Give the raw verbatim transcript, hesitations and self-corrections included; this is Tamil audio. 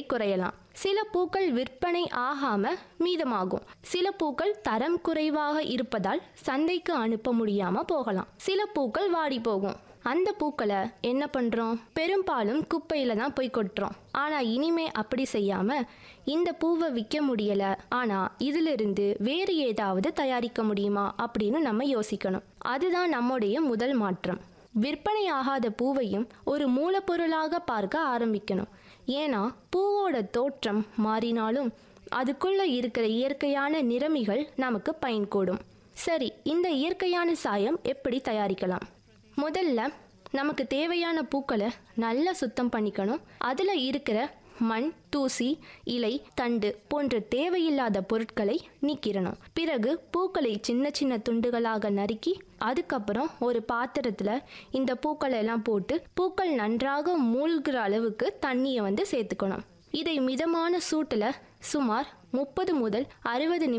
குறையலாம். சில பூக்கள் விற்பனை ஆகாம மீதமாகும். சில பூக்கள் தரம் குறைவாக இருப்பதால் சந்தைக்கு அனுப்ப முடியாம போகலாம். சில பூக்கள் வாடி போகும். அந்த பூக்களை என்ன பண்றோம்? பெரும்பாலும் குப்பையில தான் போய் கொட்டுறோம். ஆனா இனிமே அப்படி செய்யாம, இந்த பூவை விற்க முடியல, ஆனா இதிலிருந்து வேறு ஏதாவது தயாரிக்க முடியுமா அப்படின்னு நம்ம யோசிக்கணும். அதுதான் நம்முடைய முதல் மாற்றம். விற்பனை ஆகாத பூவையும் ஒரு மூலப்பொருளாக பார்க்க ஆரம்பிக்கணும். ஏன்னா பூவோட தோற்றம் மாறினாலும் அதுக்குள்ள இருக்கிற இயற்கையான நிறமிகள் நமக்கு பயன்கூடும். சரி, இந்த இயற்கையான சாயம் எப்படி தயாரிக்கலாம்? முதல்ல நமக்கு தேவையான பூக்களை நல்லா சுத்தம் பண்ணிக்கணும். அதில் இருக்கிற மண், தூசி, இலை, தண்டு போன்ற தேவையில்லாத பொருட்களை நீக்கிடணும். பிறகு பூக்களை சின்ன சின்ன துண்டுகளாக நறுக்கி அதுக்கப்புறம் ஒரு பாத்திரத்தில் இந்த பூக்களை எல்லாம் போட்டு பூக்கள் நன்றாக மூழ்கிற அளவுக்கு தண்ணியை வந்து சேர்த்துக்கணும். இதை மிதமான சூட்டில் சுமார் முப்பது முதல் அறுபது